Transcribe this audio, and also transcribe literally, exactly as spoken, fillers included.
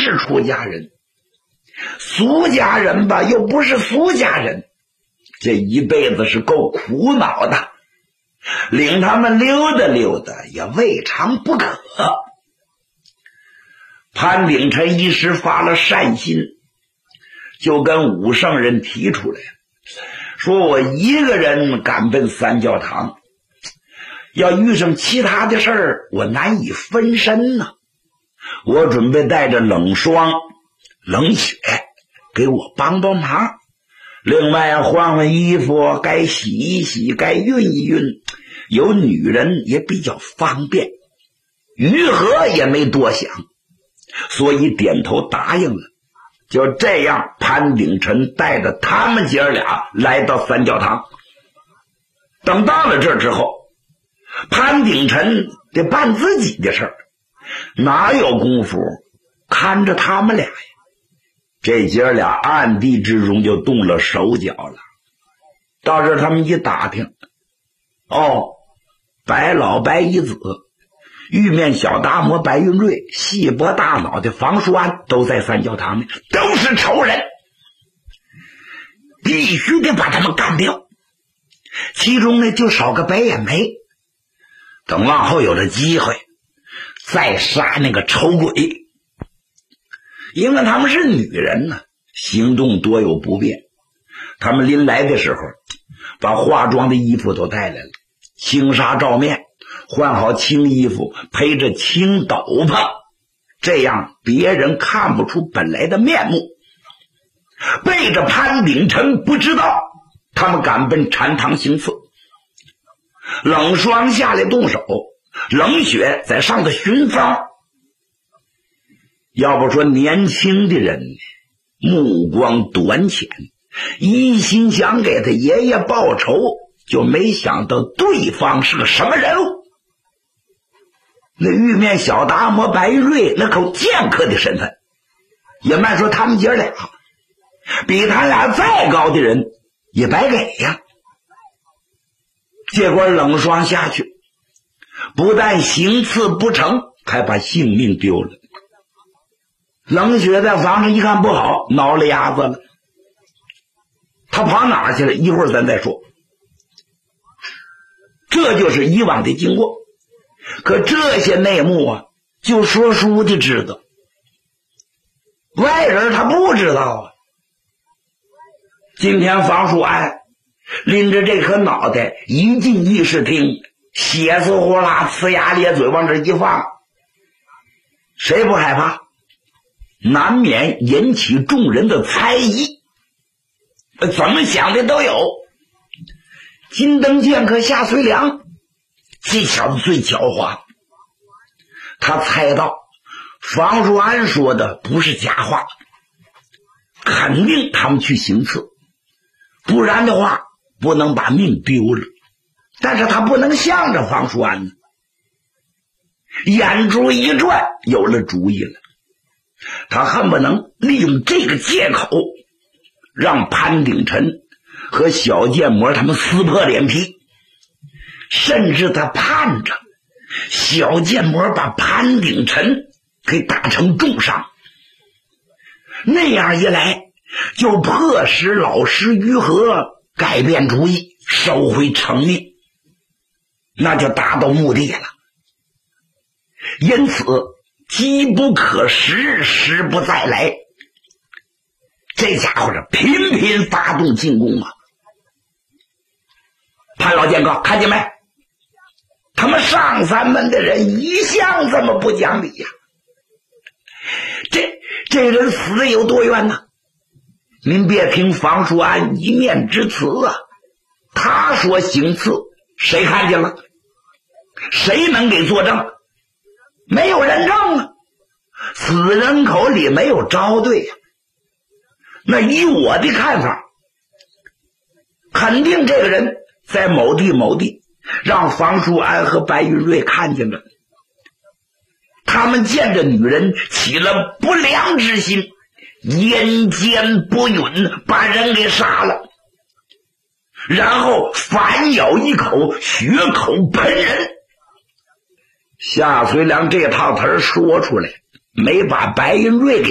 是出家人，俗家人吧又不是俗家人，这一辈子是够苦恼的，领他们溜达溜达也未尝不可。潘鼎臣一时发了善心，就跟武圣人提出来，说我一个人赶奔三教堂，要遇上其他的事儿，我难以分身呢。我准备带着冷霜、冷雪给我帮帮忙，另外换换衣服，该洗一洗，该熨一熨，有女人也比较方便。于和也没多想，所以点头答应了。就这样，潘鼎臣带着他们姐儿俩来到三教堂。等到了这之后，潘鼎臣得办自己的事儿，哪有功夫看着他们俩呀？这姐儿俩暗地之中就动了手脚了。到这他们一打听，哦，白老白一子、玉面小达摩白云瑞、细脖大脑的房叔安都在三教堂里，都是仇人，必须得把他们干掉。其中呢就少个白眼眉，等往后有了机会再杀那个丑鬼。因为他们是女人呢，行动多有不便，他们临来的时候把化妆的衣服都带来了，轻纱罩面，换好青衣服，披着青斗篷，这样别人看不出本来的面目。背着潘鼎臣不知道，他们赶奔禅堂行刺。冷霜下来动手，冷雪在上头寻风。要不说年轻的人目光短浅，一心想给他爷爷报仇，就没想到对方是个什么人物。那玉面小达摩白云瑞那口剑客的身份，也慢说他们姐俩比他俩再高的人也白给呀。结果冷霜下去，不但行刺不成，还把性命丢了。冷雪在房上一看不好，挠了牙子了。他跑哪儿去了？一会儿咱再说。这就是以往的经过，可这些内幕啊，就说书的知道，外人他不知道啊。今天房叔安拎着这颗脑袋一进议事厅，血丝呼啦，呲牙咧嘴往这一放，谁不害怕？难免引起众人的猜疑，怎么想的都有。金灯剑客夏遂良这小子最狡猾，他猜到房叔安说的不是假话，肯定他们去行刺，不然的话不能把命丢了。但是他不能向着房叔安呢，眼珠一转，有了主意了。他恨不能利用这个借口让潘鼎臣和小剑魔他们撕破脸皮，甚至他盼着小剑魔把潘鼎臣给打成重伤，那样一来就迫使老师于和改变主意，收回成命，那就达到目的了。因此机不可失，时不再来，这家伙是频频发动进攻啊！潘老剑哥看见没？他们上三门的人一向这么不讲理呀、啊！这这人死的有多冤呢？您别听房叔安一面之词啊，他说行刺，谁看见了？谁能给作证？没有人证啊，死人口里没有招对呀、啊。那以我的看法，肯定这个人在某地某地让房叔安和白云瑞看见了，他们见着女人起了不良之心，眼尖不允，把人给杀了，然后反咬一口，血口喷人。夏遂良这套词说出来，没把白云瑞给